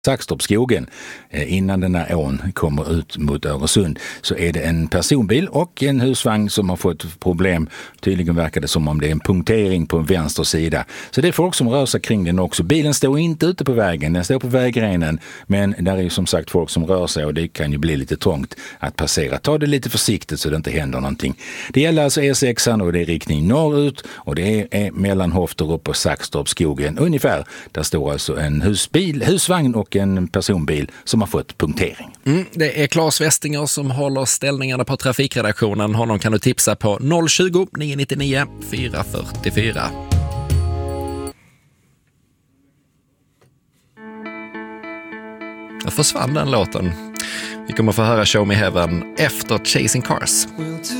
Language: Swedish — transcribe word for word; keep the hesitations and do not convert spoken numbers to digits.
Saxtorpsskogen, innan den här ån kommer ut mot Öresund, så är det en personbil och en husvagn som har fått problem. Tydligen verkar det som om det är en punktering på vänster sida. Så det är folk som rör sig kring den också. Bilen står inte ute på vägen, den står på vägrenen, men där är ju som sagt folk som rör sig och det kan ju bli lite trångt att passera. Ta det lite försiktigt så det inte händer någonting. Det gäller alltså E sex och det är riktning norrut och det är, är mellan Hofterup och Saxtorpsskogen ungefär. Där står alltså en husbil, husvagn och en personbil som har fått punktering. Mm, det är Claes Westinger som håller ställningarna på trafikredaktionen. Honom kan du tipsa på noll tjugo, nio nittionio, fyra fyrtiofyra. Då försvann den låten. Vi kommer få höra Show Me Heaven efter Chasing Cars.